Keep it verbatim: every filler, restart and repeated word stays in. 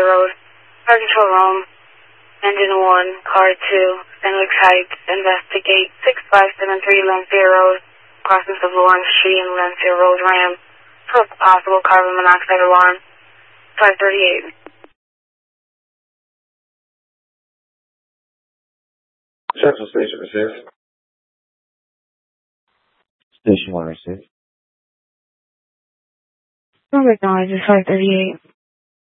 Road. Fire Control Rome. Engine one, Car two, Fenwick Heights. Investigate six five seven three Lancia Road. Crossings of Lawrence Street and Lancia Road Ram. For a possible carbon monoxide alarm. five thirty-eight. Central Station received. Station one received. Number acknowledges five thirty-eight.